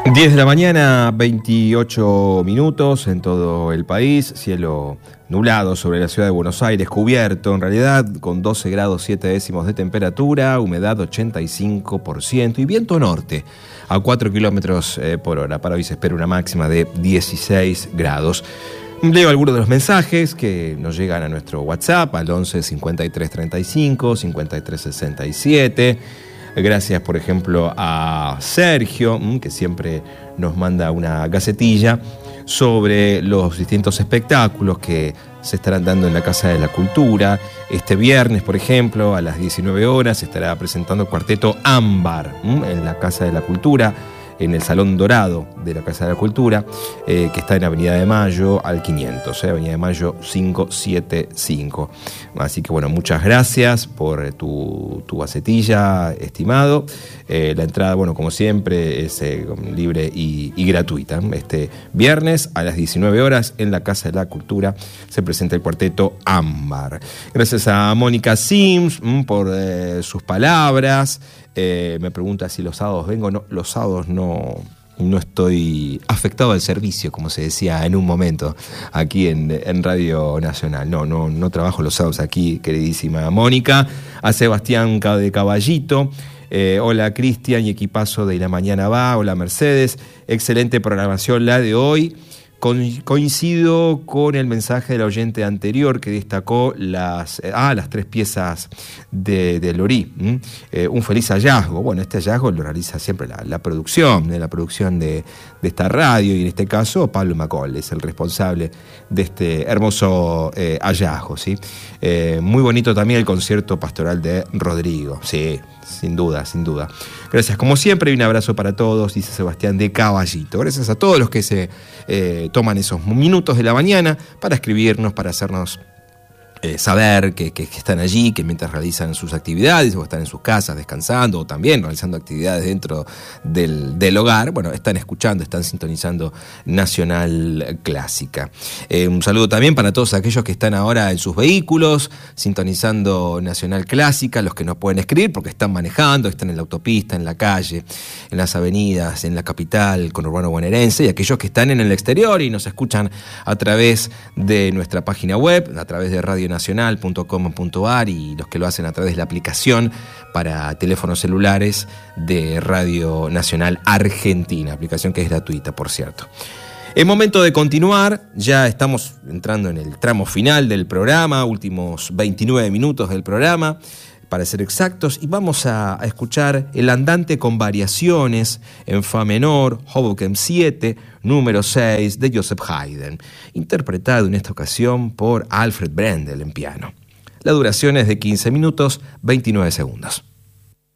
10 de la mañana, 28 minutos en todo el país, cielo nublado sobre la ciudad de Buenos Aires, cubierto en realidad con 12 grados 7 décimos de temperatura, humedad 85% y viento norte a 4 kilómetros por hora. Para hoy se espera una máxima de 16 grados. Leo algunos de los mensajes que nos llegan a nuestro WhatsApp al 11 53 35 53 67. Gracias, por ejemplo, a Sergio, que siempre nos manda una gacetilla sobre los distintos espectáculos que se estarán dando en la Casa de la Cultura. Este viernes, por ejemplo, a las 19 horas se estará presentando el cuarteto Ámbar en la Casa de la Cultura, en el Salón Dorado de la Casa de la Cultura, que está en Avenida de Mayo al 500, Avenida de Mayo 575. Así que bueno, muchas gracias por tu gacetilla, estimado. La entrada, bueno, como siempre, es libre y gratuita. Este viernes a las 19 horas en la Casa de la Cultura se presenta el cuarteto Ámbar. Gracias a Mónica Sims por sus palabras. Me pregunta si los sábados vengo. No, los sábados no estoy afectado al servicio, como se decía en un momento aquí en Radio Nacional. No trabajo los sábados aquí, queridísima Mónica. A Sebastián de Caballito. Hola Cristian y equipazo de La Mañana Va. Hola Mercedes. Excelente programación la de hoy. Coincido con el mensaje del oyente anterior que destacó las 3 piezas de Lorí. Un feliz hallazgo. Bueno, este hallazgo lo realiza siempre la producción de esta radio, y en este caso Pablo Macol es el responsable de este hermoso hallazgo, ¿sí? Muy bonito también el concierto pastoral de Rodrigo. Sí, sin duda. Gracias, como siempre, y un abrazo para todos, dice Sebastián de Caballito. Gracias a todos los que se toman esos minutos de la mañana para escribirnos, para hacernos saber que están allí, que mientras realizan sus actividades o están en sus casas descansando o también realizando actividades dentro del hogar, bueno, están escuchando, están sintonizando Nacional Clásica. Un saludo también para todos aquellos que están ahora en sus vehículos sintonizando Nacional Clásica, los que no pueden escribir porque están manejando, están en la autopista, en la calle, en las avenidas, en la capital conurbano bonaerense, y aquellos que están en el exterior y nos escuchan a través de nuestra página web, a través de radionacional.com.ar, y los que lo hacen a través de la aplicación para teléfonos celulares de Radio Nacional Argentina, aplicación que es gratuita, por cierto. Es momento de continuar, ya estamos entrando en el tramo final del programa, últimos 29 minutos del programa, para ser exactos, y vamos a escuchar el andante con variaciones en fa menor, Hoboken 7, número 6, de Joseph Haydn, interpretado en esta ocasión por Alfred Brendel en piano. La duración es de 15 minutos, 29 segundos.